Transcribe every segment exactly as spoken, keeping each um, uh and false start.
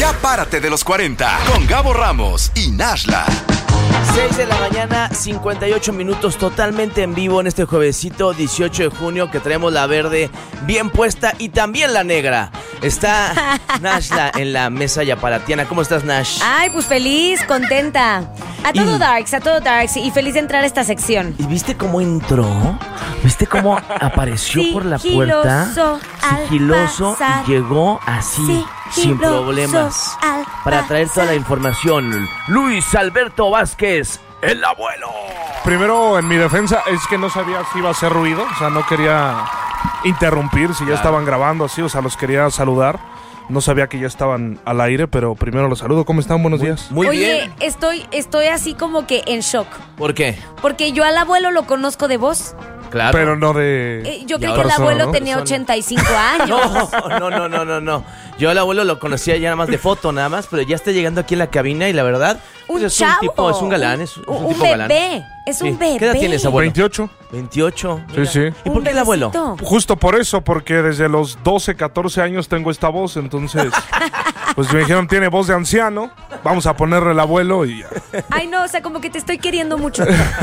Ya párate de los cuarenta con Gabo Ramos y Nashla. seis de la mañana, cincuenta y ocho minutos, totalmente en vivo en este juevesito dieciocho de junio, que traemos la verde bien puesta y también la negra. Está Nashla en la mesa yaparatiana. ¿Cómo estás, Nash? Ay, pues feliz, contenta. A todo Y- Darks, a todo Darks. Y feliz de entrar a esta sección. ¿Y viste cómo entró? ¿Viste cómo apareció por la puerta? Sigiloso al Sigiloso pasar. y llegó así, sin Sigiloso problemas, al para traer toda la pasar. información. Luis Alberto Vázquez, el abuelo. Primero, en mi defensa, es que no sabía si iba a hacer ruido. O sea, no quería interrumpir si ya Claro. estaban grabando así. O sea, los quería saludar. No sabía que ya estaban al aire, pero primero los saludo. ¿Cómo están? Buenos días. Muy Oye, bien. estoy, estoy así como que en shock. ¿Por qué? Porque yo al abuelo lo conozco de voz. Claro. Pero no de... Eh, yo Y creí ahora que el persona, abuelo ¿no? tenía Persona. ochenta y cinco años. No, no, no, no, no, no. Yo al abuelo lo conocía ya nada más de foto, nada más, pero ya está llegando aquí en la cabina y la verdad, Un pues es chavo. un tipo, es un galán, es, es un, un tipo bebé. galán. Es Sí. un bebé. ¿Qué edad tienes, abuelo? veintiocho. veintiocho. Sí, mira. sí. ¿Y por Un qué el abuelo? bebecito. Justo por eso, porque desde los doce, catorce años tengo esta voz. Entonces, pues me dijeron, tiene voz de anciano. Vamos a ponerle el abuelo y ya. Ay, no, o sea, como que te estoy queriendo mucho.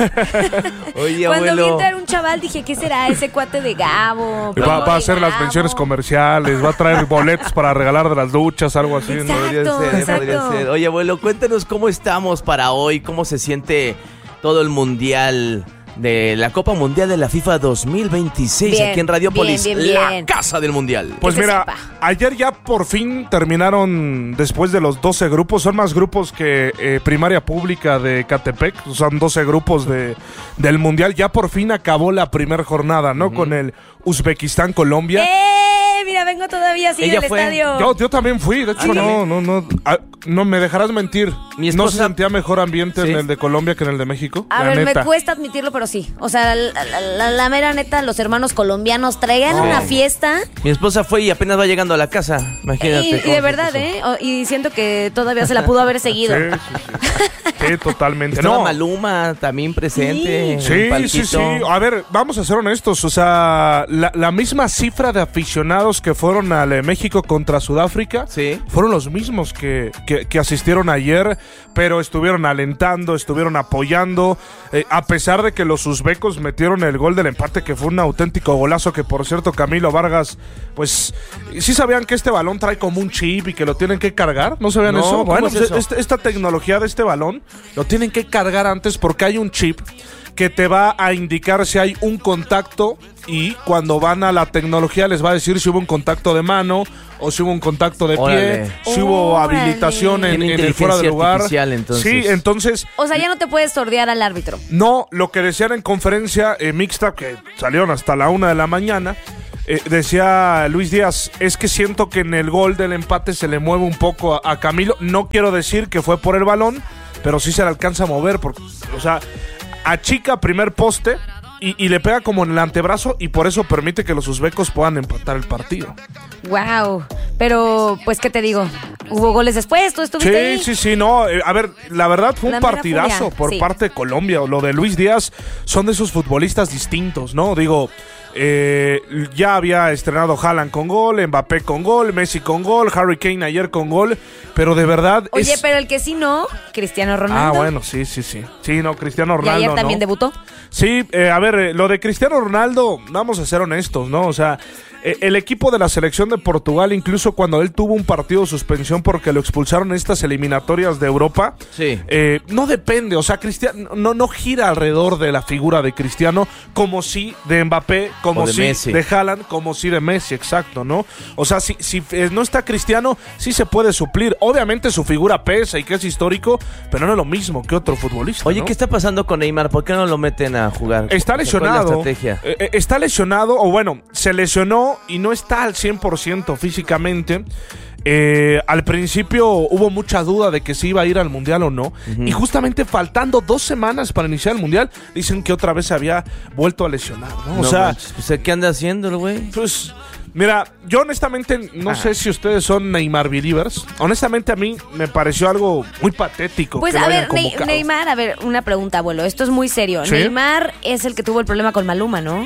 Oye, Cuando vi abuelo. entrar un chaval dije, ¿qué será ese cuate de Gabo? Va, Primo va a de hacer las Gabo. menciones comerciales, va a traer boletos para regalar de las duchas, algo así, ¿no? Exacto. Podría ser, exacto. podría ser. Oye, abuelo, cuéntanos cómo estamos para hoy, cómo se siente todo el mundial de la Copa Mundial de la FIFA dos mil veintiséis Bien, aquí en Radiopolis, bien, bien, la bien. casa del mundial. Pues Que se mira, sepa. ayer ya por fin terminaron, después de los doce grupos, son más grupos que eh, primaria pública de Catepec, son doce grupos de, del mundial, ya por fin acabó la primera jornada, ¿no? Con el Uzbekistán-Colombia. ¡Eh! Mira, vengo todavía así Ella del fue. estadio. Yo, yo también fui, de hecho, Ah, no, no, no, ah, no, me dejarás mentir. Mi ¿No esposa- se sentía mejor ambiente ¿Sí? en el de Colombia que en el de México? A La ver, neta. me cuesta admitirlo, pero sí. O sea, la, la- la- la mera neta, los hermanos colombianos traían No. una fiesta. Mi esposa fue y apenas va llegando a la casa, imagínate. Y, y cómo de se verdad, puso. ¿eh? O- y siento que todavía se la pudo haber seguido. Sí, sí, sí. Sí, totalmente. Estaba No. Maluma también presente. en el Sí, sí, palquito. sí. A ver, vamos a ser honestos. O sea, la, la misma cifra de aficionados que fueron al eh, México contra Sudáfrica Sí. fueron los mismos que, que, que asistieron ayer, pero estuvieron alentando, estuvieron apoyando, eh, a pesar de que los uzbecos metieron el gol del empate, que fue un auténtico golazo, que por cierto Camilo Vargas, pues, sí sabían que este balón trae como un chip y que lo tienen que cargar, ¿no sabían No, eso? ¿cómo Bueno, es pues, eso? este- esta tecnología de este balón lo tienen que cargar antes porque hay un chip que te va a indicar si hay un contacto, y cuando van a la tecnología les va a decir si hubo un contacto de mano o si hubo un contacto de Órale. pie, si hubo Órale. habilitación en, Tiene en el fuera de inteligencia lugar. artificial, entonces. Sí, entonces O sea, ya no te puedes sordear al árbitro. no, lo que decían en conferencia eh, mixta, que salieron hasta la una de la mañana, eh, decía Luis Díaz, es que siento que en el gol del empate se le mueve un poco a, a Camilo. No quiero decir que fue por el balón, pero sí se le alcanza a mover, porque, o sea, achica primer poste y, y le pega como en el antebrazo, y por eso permite que los uzbecos puedan empatar el partido. Wow. Pero, pues, ¿qué te digo? ¿Hubo goles después? ¿Tú estuviste ahí? Sí, sí, sí, no. eh, a ver, la verdad fue La un mera partidazo furia, por sí. parte de Colombia. Lo de Luis Díaz son de esos futbolistas distintos, ¿no? Digo, eh, ya había estrenado Haaland con gol, Mbappé con gol, Messi con gol, Harry Kane ayer con gol, pero de verdad Oye, es... pero el que sí no, Cristiano Ronaldo. Ah, bueno, sí, sí, sí. Sí, no, Cristiano Y Ronaldo, ayer también ¿no? debutó. Sí, eh, a ver, eh, lo de Cristiano Ronaldo, vamos a ser honestos, ¿no? O sea, eh, el equipo de la selección de Portugal, incluso cuando él tuvo un partido de suspensión porque lo expulsaron en estas eliminatorias de Europa, Sí. eh, no depende, o sea, Cristiano no, no gira alrededor de la figura de Cristiano, como si de Mbappé, como O de si Messi. de Haaland, como si de Messi, exacto, ¿no? O sea, si, si eh, no está Cristiano, sí se puede suplir. Obviamente su figura pesa y que es histórico, pero no es lo mismo que otro futbolista. Oye, ¿no? ¿qué está pasando con Neymar? ¿Por qué no lo meten a jugar? Está ¿Cuál es lesionado. la estrategia? Eh, eh, está lesionado, o bueno, se lesionó y no está al cien por ciento físicamente. Eh, al principio hubo mucha duda de que se iba a ir al Mundial o no. Y justamente faltando dos semanas para iniciar el Mundial, dicen que otra vez se había vuelto a lesionar, ¿no? O No sea, manches, pues, ¿qué anda haciendo el güey? pues... Mira, yo honestamente no Ah. sé si ustedes son Neymar believers. Honestamente a mí me pareció algo muy patético. Pues que lo a hayan ver, Ney- convocado. Neymar, a ver, una pregunta, abuelo. Esto es muy serio. ¿Sí? Neymar es el que tuvo el problema con Maluma, ¿no?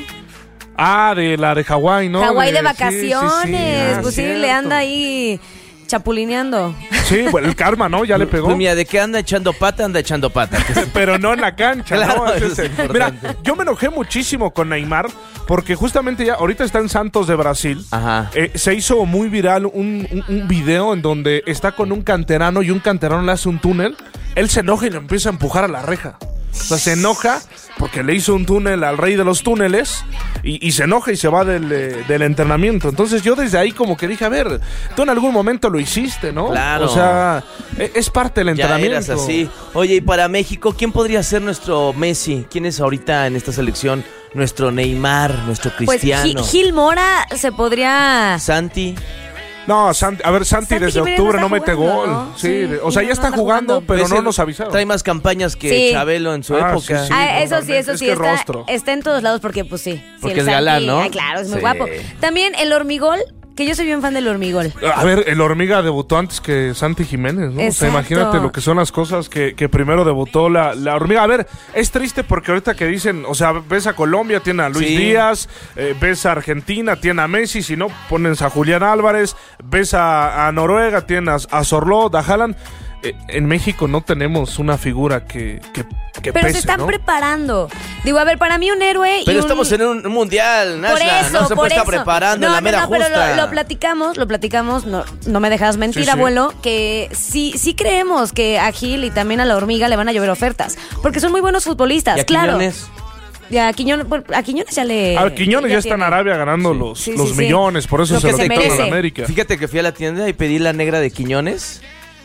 Ah, de la de Hawái, ¿no? Hawái de sí, sí, sí. vacaciones. Ah, Pues sí, cierto. le anda ahí chapulineando. Sí, bueno, el karma, ¿no? Ya le pegó. Pues mira, de que anda echando pata, anda echando pata. Pero no en la cancha, Claro, ¿no? eso Ese- es importante. Mira, yo me enojé muchísimo con Neymar porque justamente ya ahorita está en Santos de Brasil. Ajá. Eh, se hizo muy viral un, un, un video en donde está con un canterano y un canterano le hace un túnel. Él se enoja y lo empieza a empujar a la reja. O sea, se enoja porque le hizo un túnel al rey de los túneles y, y se enoja y se va del, eh, del entrenamiento. Entonces yo desde ahí como que dije, a ver, tú en algún momento lo hiciste, ¿no? Claro. O sea, e- es parte del Ya entrenamiento. eras así. Oye, y para México, ¿quién podría ser nuestro Messi? ¿Quién es ahorita en esta selección nuestro Neymar, nuestro Pues Cristiano? Gil, Gil Mora se podría... Santi. No, Santi, a ver, Santi, Santi desde Jiménez octubre no no está mete jugando, gol. ¿no? Sí, Sí, de- o sea, no, ya no está está jugando, jugando. pero Pues no él nos avisaron. Trae más campañas que Sí. Chabelo en su Ah, época. sí, sí. Ah, eso no, sí, eso es sí, que está, rostro. está en todos lados porque, pues sí. sí, Porque el es galán, Santi- ¿no? Ay, claro, es muy Sí. guapo. También el hormigol, que yo soy bien fan del hormigol. A ver, el Hormiga debutó antes que Santi Jiménez, ¿no? O sea, Exacto. imagínate lo que son las cosas que, que primero debutó la, la Hormiga. A ver, es triste porque ahorita que dicen, o sea, ves a Colombia, tiene a Luis Sí. Díaz, eh, ves a Argentina, tiene a Messi, si no, pones a Julián Álvarez, ves a, a Noruega, tienes a Sorlot, a Haaland. Eh, en México no tenemos una figura que, que, que Pero pese, se están ¿no? preparando. Digo, a ver, para mí un héroe y Pero un- estamos en un Por mundial, Nashla. eso, No se por puede estar eso. preparando no, en la no, mera no, pero justa. lo, lo platicamos, lo platicamos, no, no me dejas mentir, Sí, sí. abuelo, que sí, sí creemos que a Gil y también a la hormiga le van a llover ofertas, porque son muy buenos futbolistas, ¿Y a claro. Quiñones? Y a Quiñones, bueno, a Quiñones ya le... A Quiñones ya está en tiene. Arabia ganando los, Sí, sí, los sí. millones, por eso Lo se que lo se quitaron a merece. América. Fíjate que fui a la tienda y pedí la negra de Quiñones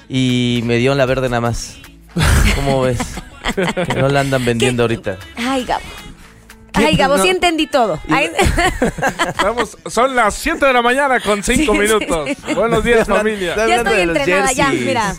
y me dio la verde nada más. ¿Cómo ves? Que no la andan vendiendo ahorita. Ay, Gabo. Ay, Gabo, No. sí entendí todo. Ay, Estamos- son las siete de la mañana con cinco Sí, sí, minutos. sí. Buenos días, Está familia. Está ya hablando estoy de los entrenada, ya, jerseys. mira.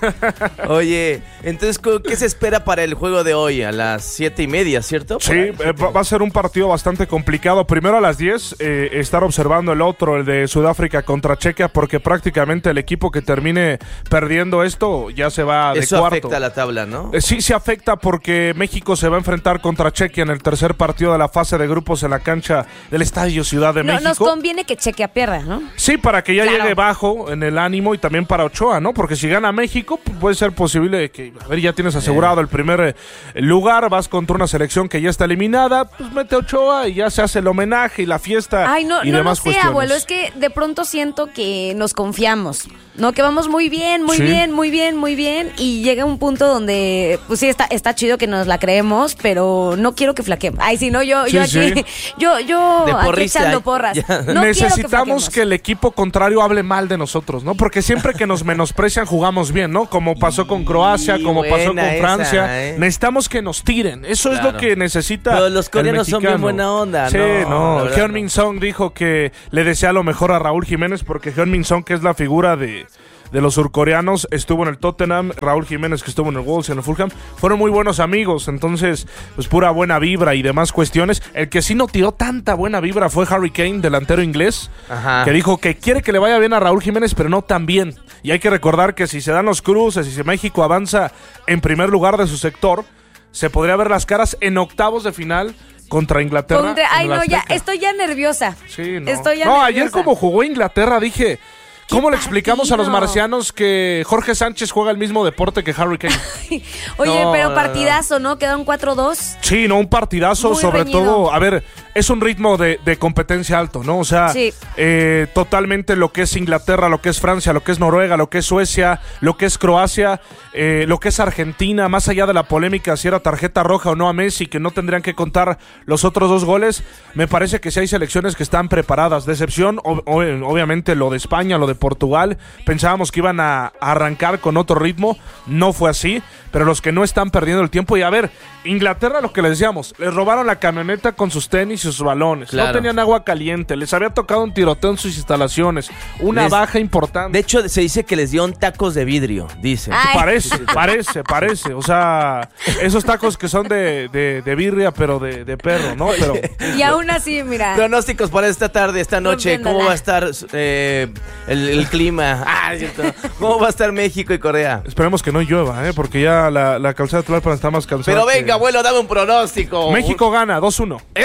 Oye, entonces, ¿qué se espera para el juego de hoy? A las siete y media, ¿cierto? Sí, eh, va va a ser un partido bastante complicado. Primero a las diez, eh, estar observando el otro, el de Sudáfrica contra Chequia, porque prácticamente el equipo que termine perdiendo esto ya se va de Eso cuarto. afecta a la tabla, ¿no? Eh, Sí, se afecta porque México se va a enfrentar contra Chequia en el tercer partido de la fase de grupos en la cancha del Estadio Ciudad de No, nos México. conviene que Chequia pierda, ¿no? Sí, para que ya Claro. llegue bajo en el ánimo y también para Ochoa, ¿no? Porque si gana México, pues puede ser posible que, a ver, ya tienes asegurado el primer eh, lugar, vas contra una selección que ya está eliminada, pues mete a Ochoa y ya se hace el homenaje y la fiesta Ay, no, y no, demás no sé, cuestiones. abuelo, es que de pronto siento que nos confiamos, ¿no? Que vamos muy bien, muy Sí. bien, muy bien, muy bien, y llega un punto donde, pues sí, está, está chido que nos la creemos, pero no quiero que flaquemos. Ay, sí, no, yo, Sí, yo aquí, sí. yo, yo De aquí porrista, echando ay, porras. ya. No quiero que Necesitamos flaquemos. que, el equipo contrario hable mal de nosotros, ¿no? Porque siempre que nos menosprecian jugamos bien, ¿no? Como pasó con Croacia, Y como pasó con buena Francia. esa, ¿eh? Necesitamos que nos tiren. Eso es Claro. lo que necesita. Pero los el coreanos son bien mexicano. buena onda, Sí, no, no. la verdad Heung-min no. Son dijo que le desea lo mejor a Raúl Jiménez porque Heung-min Son, que es la figura de, de los surcoreanos, estuvo en el Tottenham. Raúl Jiménez, que estuvo en el Wolves y en el Fulham, fueron muy buenos amigos. Entonces, pues pura buena vibra y demás cuestiones. El que sí no tiró tanta buena vibra fue Harry Kane, delantero inglés, Ajá. que dijo que quiere que le vaya bien a Raúl Jiménez, pero no tan bien. Y hay que recordar que si se dan los cruces y si México avanza en primer lugar de su sector, se podría ver las caras en octavos de final contra Inglaterra. Contra- en ay, el no, ya, Azteca. estoy ya nerviosa. Sí, no. Estoy ya no, nerviosa. ayer como jugó Inglaterra dije, ¿cómo le explicamos a los partido. marcianos que Jorge Sánchez juega el mismo deporte que Harry Kane? Oye, No, pero no, no. partidazo, ¿no? Quedaron cuatro dos. Sí, no, un partidazo, Muy sobre reñido. todo, a ver, es un ritmo de, de competencia alto, ¿no? O sea, Sí. eh, totalmente lo que es Inglaterra, lo que es Francia, lo que es Noruega, lo que es Suecia, lo que es Croacia, eh, lo que es Argentina, más allá de la polémica si era tarjeta roja o no a Messi, que no tendrían que contar los otros dos goles, me parece que sí hay selecciones que están preparadas. Decepción, o- o- obviamente lo de España, lo de Portugal, pensábamos que iban a, a arrancar con otro ritmo, no fue así, pero los que no están perdiendo el tiempo, y a ver, Inglaterra, lo que les decíamos, les robaron la camioneta con sus tenis y sus balones, Claro. no tenían agua caliente, les había tocado un tiroteo en sus instalaciones, una Les- baja importante. De hecho, se dice que les dieron tacos de vidrio, dicen. Ay. Parece, parece, parece. O sea, esos tacos que son de, de, de birria, pero de, de perro, ¿no? Pero Y aún así, mira. Pronósticos para esta tarde, esta noche. Rompiéndola. ¿Cómo va a estar eh, el, el clima? Ah, es cierto. ¿Cómo va a estar México y Corea? esperemos que no llueva, ¿eh? Porque ya la, la calzada de Tlalpan está más cansada. Pero que- venga, abuelo, dame un pronóstico. México gana dos uno. ¡Eso! ¡Eh!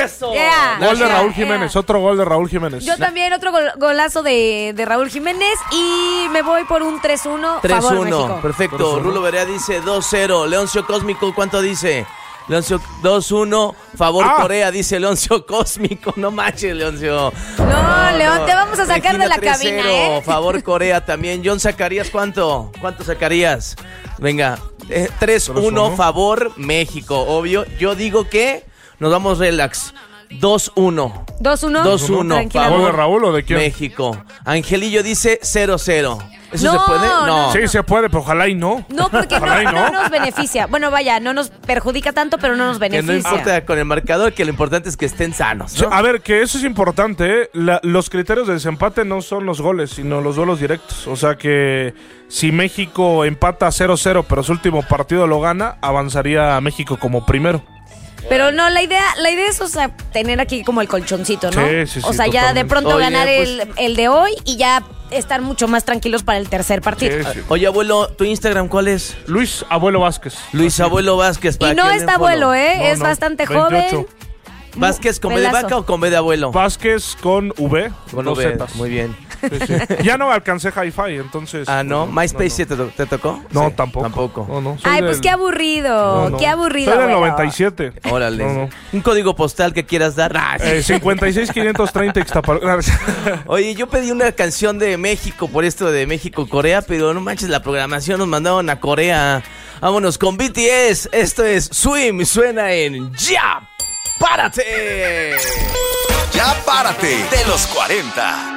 Corea. Gol de Ea, Raúl ea. Jiménez, otro gol de Raúl Jiménez. Yo también, otro gol- golazo de, de Raúl Jiménez. Y me voy por un tres uno. tres Favor, uno, México. perfecto. tres uno. Rulo Berea dice dos cero. Leoncio Cósmico, ¿cuánto dice? Leoncio dos uno, favor Ah. Corea, dice Leoncio Cósmico. No manches, Leoncio. No, León, te vamos a sacar de la Regina cabina, tres cero, ¿eh? favor Corea también. John Zacarías, ¿cuánto? ¿Cuánto sacarías? Venga, eh, tres uno, tres uno. favor México, obvio. Yo digo que nos vamos relax. dos uno. dos uno. dos uno, Tranquila. ¿Gol de favor Raúl o de quién? México. Angelillo dice cero cero. ¿Eso No, se puede? no. Sí, se puede, pero ojalá y no. No, porque no, Ojalá y no nos beneficia. Bueno, vaya, no nos perjudica tanto, pero no nos Que no beneficia. importa con el marcador, que lo importante es que estén sanos, Sí, ¿no? a ver, que eso es importante, ¿eh? La- los criterios de desempate no son los goles, sino los duelos directos. O sea que si México empata cero cero, pero su último partido lo gana, avanzaría a México como primero. Pero no, la idea, la idea es, o sea, tener aquí como el colchoncito, ¿no? Sí, sí, sí, o sea, ya de totalmente. pronto Oye, ganar pues- el, el de hoy y ya estar mucho más tranquilos para el tercer partido. Sí, sí. Oye, abuelo, ¿tu Instagram cuál es? Luis Abuelo Vázquez. Luis Abuelo Vázquez. para Y no que le den está follow. abuelo, ¿eh? No, es no, bastante veintiocho. joven. ¿Vázquez con B de Pelazo. vaca o con B de abuelo? Vázquez con V, Con dos V, zetas. muy bien. Sí, sí. Ya no alcancé Hi-Fi, entonces... Ah, ¿no? pues, ¿MySpace no, te, to- te tocó? No, Sí, tampoco. Tampoco. No, no, soy Ay, pues del- qué aburrido, no, no. qué aburrido. Soy del abuelo. noventa y siete. Órale. No, no. ¿Un código postal que quieras dar? Ah, sí. Eh, cincuenta y seis quinientos treinta Ixtapaluca. Oye, yo pedí una canción de México por esto de México-Corea, pero no manches, la programación nos mandaron a Corea. Vámonos con B T S. Esto es Swim, suena en Ya. ¡Párate! Ya párate de los cuarenta.